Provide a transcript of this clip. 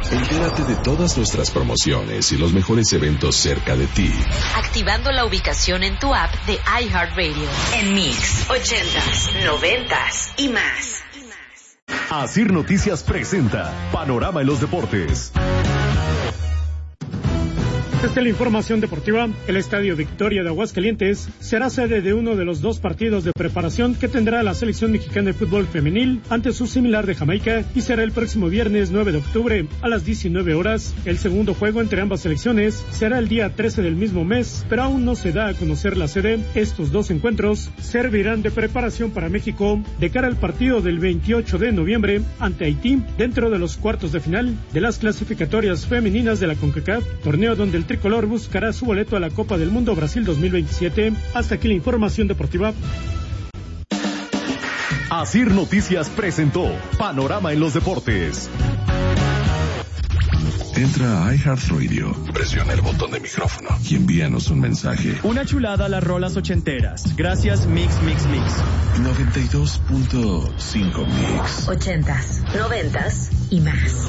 Entérate de todas nuestras promociones y los mejores eventos cerca de ti. Activando la ubicación en tu app de iHeartRadio. En Mix, 80s, 90s y más. Asir Noticias presenta Panorama en los Deportes. Esta es la información deportiva. El Estadio Victoria de Aguascalientes será sede de uno de los 2 partidos de preparación que tendrá la selección mexicana de fútbol femenil ante su similar de Jamaica y será el próximo viernes 9 de octubre a las 19 horas. El segundo juego entre ambas selecciones será el día 13 del mismo mes, pero aún no se da a conocer la sede. Estos 2 encuentros servirán de preparación para México de cara al partido del 28 de noviembre ante Haití dentro de los cuartos de final de las clasificatorias femeninas de la CONCACAF, torneo donde el tricolor buscará su boleto a la Copa del Mundo Brasil 2027. Hasta aquí la información deportiva. Asir Noticias presentó Panorama en los Deportes. Entra a iHeartRadio, presiona el botón de micrófono y envíanos un mensaje. Una chulada a las rolas ochenteras. Gracias Mix. 92.5 Mix. 80s, 90s y más.